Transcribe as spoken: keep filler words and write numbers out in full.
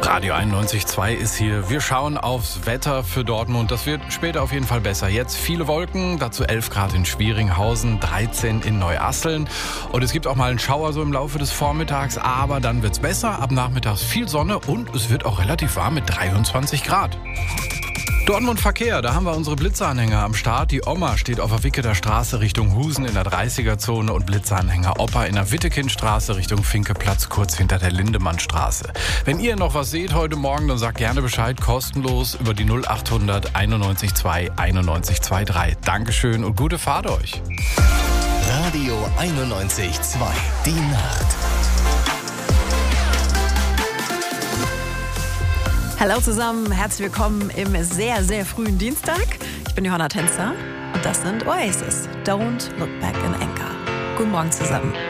Radio einundneunzig Komma zwei ist hier. Wir schauen aufs Wetter für Dortmund. Das wird später auf jeden Fall besser. Jetzt viele Wolken, dazu elf Grad in Schwieringhausen, dreizehn in Neuasseln. Und es gibt auch mal einen Schauer so im Laufe des Vormittags, aber dann wird's besser. Ab nachmittags viel Sonne und es wird auch relativ warm mit dreiundzwanzig Grad. Dortmund Verkehr, da haben wir unsere Blitzeranhänger am Start. Die Oma steht auf der Wicketer Straße Richtung Husen in der dreißiger-Zone und Blitzeranhänger Opa in der Wittekindstraße Richtung Finkeplatz, kurz hinter der Lindemannstraße. Wenn ihr noch was seht heute Morgen, dann sagt gerne Bescheid, kostenlos über die null achthundert einundneunzig zwei einundneunzig dreiundzwanzig. Dankeschön und gute Fahrt euch. Radio einundneunzig Komma zwei, die Nacht. Hallo zusammen, herzlich willkommen im sehr, sehr frühen Dienstag. Ich bin Johanna Tänzer und das sind Oasis, Don't Look Back in Anger. Guten Morgen zusammen.